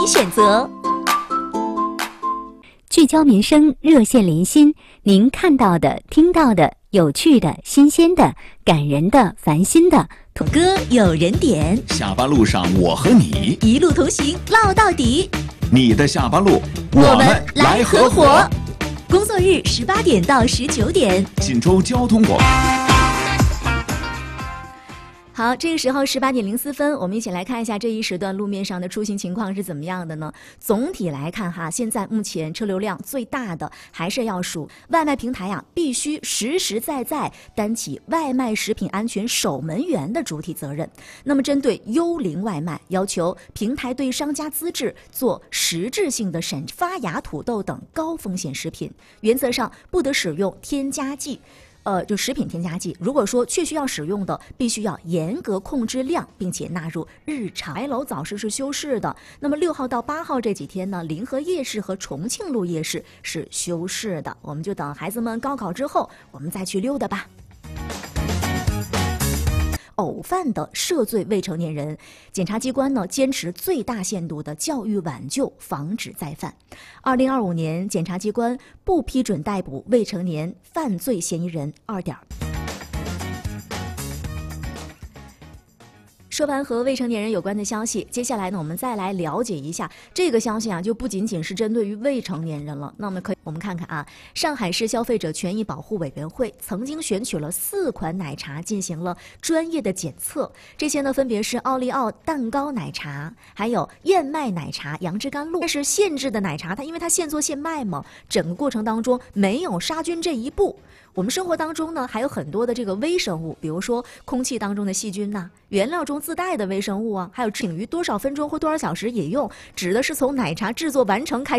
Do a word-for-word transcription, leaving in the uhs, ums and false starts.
选择。 聚焦民生，热线连心，您看到的、听到的、有趣的、新鲜的、感人的、烦心的， 歌有人点， 下班路上我和你一路同行，唠到底。 你的下班路， 我们来合伙。工作日十八点到十九点， 锦州交通广播。 好，这个时候十八点零四分，我们一起来看一下这一时段路面上的出行情况是怎么样的呢？总体来看哈，现在目前车流量最大的还是要数外卖平台啊，必须实实在在担起外卖食品安全守门员的主体责任。那么针对幽灵外卖，要求平台对商家资质做实质性的审，发芽土豆等高风险食品，原则上不得使用添加剂。呃，就食品添加剂，如果说确需要使用的，必须要严格控制量，并且纳入日常。牌楼早市是休市的，那么六号到八号这几天呢，临河夜市和重庆路夜市是休市的。我们就等孩子们高考之后，我们再去溜达吧。偶犯的涉罪未成年人，检察机关呢坚持最大限度的教育挽救，防止再犯。二零二五年，检察机关不批准逮捕未成年犯罪嫌疑人二点。说完和未成年人有关的消息，接下来呢，我们再来了解一下这个消息啊，就不仅仅是针对于未成年人了。那么可以，我们看看啊，上海市消费者权益保护委员会曾经选取了四款奶茶进行了专业的检测，这些呢分别是奥利奥蛋糕奶茶，还有燕麦奶茶、杨枝甘露。这是限制的奶茶，它因为它现做现卖嘛，整个过程当中没有杀菌这一步。我们生活当中呢，还有很多的这个微生物，比如说空气当中的细菌呐、啊，原料中自带的微生物啊，还有仅于多少分钟或多少小时饮用，指的是从奶茶制作完成开始。